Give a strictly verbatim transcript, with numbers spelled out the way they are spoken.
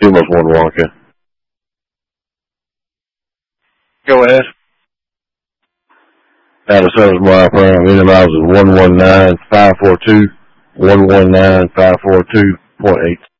He almost won Wonka. Go ahead. Out of Southern Mile Prime, N M I was one one nine five four two, one one nine five four two point eight.